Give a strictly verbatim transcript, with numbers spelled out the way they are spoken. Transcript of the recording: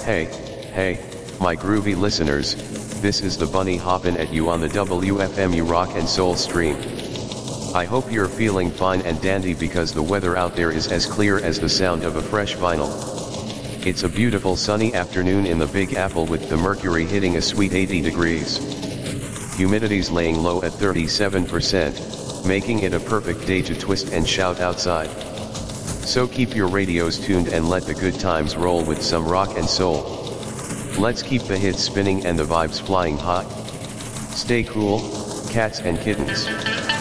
Hey, hey, my groovy listeners, this is the Bunny hoppin' at you on the W F M U Rock and Soul stream. I hope you're feeling fine and dandy because the weather out there is as clear as the sound of a fresh vinyl. It's a beautiful sunny afternoon in the Big Apple with the mercury hitting a sweet eighty degrees. Humidity's laying low at thirty-seven percent, making it a perfect day to twist and shout outside. So keep your radios tuned and let the good times roll with some rock and soul. Let's keep the hits spinning and the vibes flying hot. Stay cool, cats and kittens.